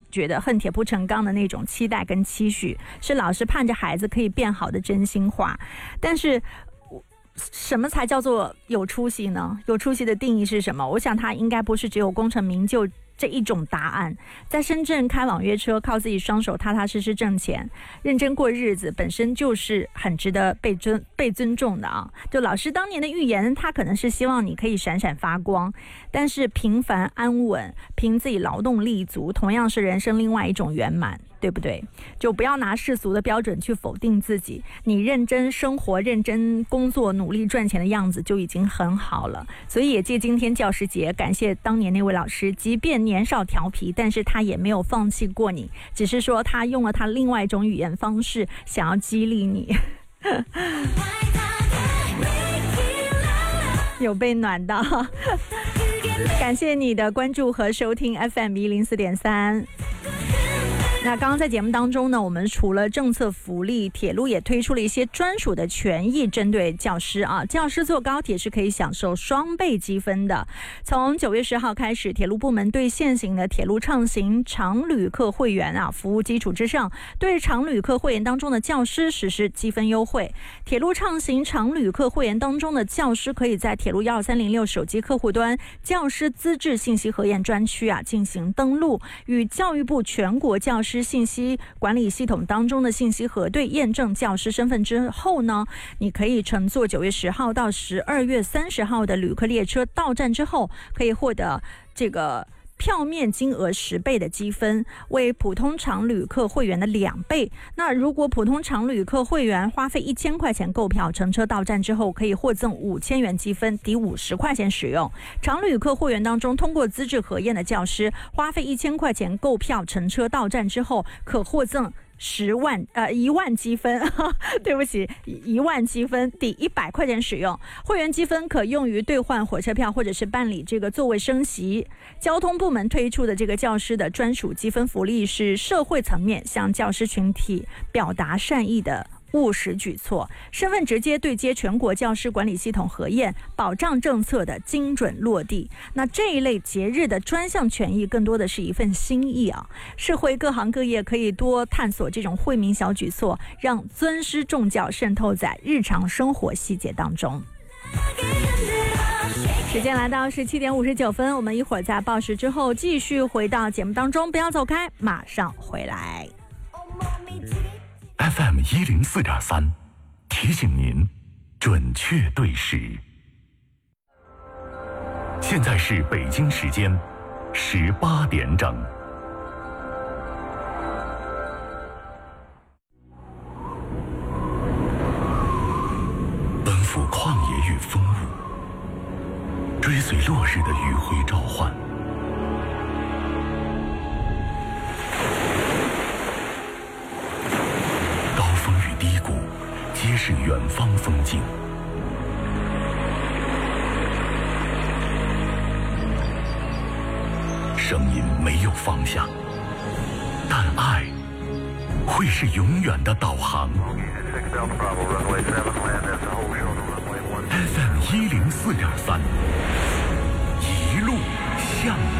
觉得恨铁不成钢的那种期待跟期许，是老师盼着孩子可以变好的真心话。但是什么才叫做有出息呢？有出息的定义是什么？我想它应该不是只有功成名就这一种答案。在深圳开网约车，靠自己双手踏踏实实挣钱，认真过日子，本身就是很值得被尊重的啊！就老师当年的预言，他可能是希望你可以闪闪发光，但是平凡安稳，凭自己劳动立足，同样是人生另外一种圆满。对不对？就不要拿世俗的标准去否定自己，你认真生活、认真工作、努力赚钱的样子就已经很好了。所以也借今天教师节，感谢当年那位老师，即便年少调皮，但是他也没有放弃过你，只是说他用了他另外一种语言方式，想要激励你。有被暖到，感谢你的关注和收听 FM 104.3。那刚刚在节目当中呢，我们除了政策福利，铁路也推出了一些专属的权益针对教师啊。教师坐高铁是可以享受双倍积分的。从9月10号开始，铁路部门对现行的铁路畅行常旅客会员服务基础之上，对常旅客会员当中的教师实施积分优惠。铁路畅行常旅客会员当中的教师可以在铁路12306手机客户端教师资质信息核验专区进行登录，与教育部全国教师信息管理系统当中的信息核对验证教师身份之后呢，你可以乘坐9月10号到12月30号的旅客列车到站之后，可以获得这个票面金额10倍的积分，为普通常旅客会员的2倍。那如果普通常旅客会员花费1000块钱购票，乘车到站之后可以获赠5000元积分，抵50块钱使用。常旅客会员当中通过资质核验的教师，花费1000块钱购票，乘车到站之后可获赠1万积分，对不起，1万积分抵100块钱使用。会员积分可用于兑换火车票，或者是办理这个座位升席。交通部门推出的这个教师的专属积分福利，是社会层面向教师群体表达善意的务实举措，身份直接对接全国教师管理系统核验，保障政策的精准落地。那这一类节日的专项权益，更多的是一份心意啊！社会各行各业可以多探索这种惠民小举措，让尊师重教渗透在日常生活细节当中。时间来到17点59分，我们一会儿在报时之后继续回到节目当中，不要走开，马上回来。 FM 104.3提醒您准确对时。现在是北京时间18点整。奔赴旷野与风雾，追随落日的余晖召唤。高峰与低谷，皆是远方风景。声音没有方向，但爱会是永远的导航。FM 104.3，一路向